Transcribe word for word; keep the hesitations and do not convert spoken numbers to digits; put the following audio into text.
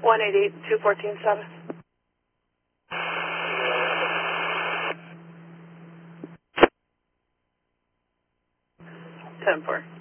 one eight eight, two fourteen seven. ten four.